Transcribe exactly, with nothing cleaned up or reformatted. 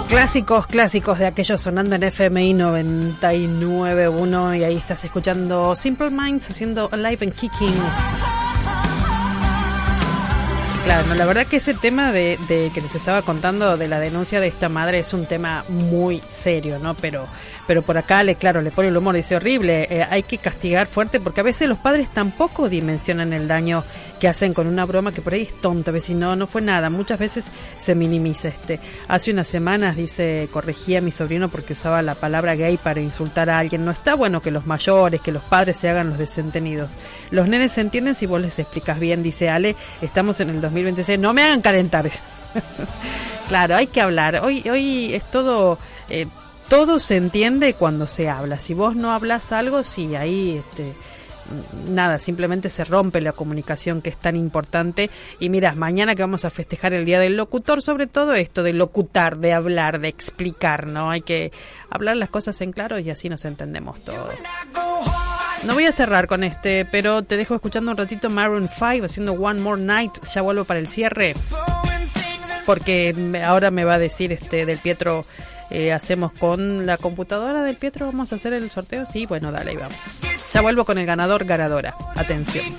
Clásicos, clásicos de aquellos sonando en F M I noventa y nueve punto uno y ahí estás escuchando Simple Minds haciendo Alive and Kicking. Claro, no, la verdad que ese tema de, de que les estaba contando de la denuncia de esta madre es un tema muy serio, ¿no? Pero pero por acá, le claro, le pone el humor, dice horrible, eh, hay que castigar fuerte porque a veces los padres tampoco dimensionan el daño que hacen con una broma que por ahí es tonta, a veces no, no fue nada, muchas veces se minimiza. Este, hace unas semanas, dice, corregí a mi sobrino porque usaba la palabra gay para insultar a alguien. No está bueno que los mayores, que los padres se hagan los desentendidos. Los nenes se entienden si vos les explicas bien, dice Ale, estamos en el dos mil veintiséis, no me hagan calentar. Claro, hay que hablar, hoy, hoy es todo... Eh, todo se entiende cuando se habla. Si vos no hablas algo, sí, ahí este, nada, simplemente se rompe la comunicación que es tan importante. Y mirá, mañana que vamos a festejar el Día del Locutor, sobre todo esto de locutar, de hablar, de explicar, ¿no? Hay que hablar las cosas en claro y así nos entendemos todos. No voy a cerrar con este, pero te dejo escuchando un ratito Maroon five haciendo One More Night. Ya vuelvo para el cierre, porque ahora me va a decir este Del Pietro... Eh, hacemos con la computadora del Pietro, vamos a hacer el sorteo, sí, bueno, dale, ahí vamos. Ya vuelvo con el ganador, ganadora, atención.